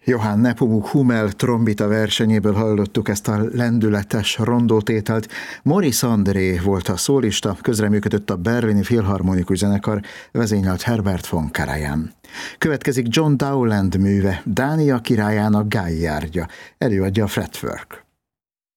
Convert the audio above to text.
Johann Nepomuk Hummel trombita versenyéből hallottuk ezt a lendületes rondótételt. Maurice André volt a szólista, közreműködött a Berlini Filharmonikus Zenekar, vezényelt Herbert von Karajan. Következik John Dowland műve, Dánia királyának gályjárgya, előadja a Fretwork.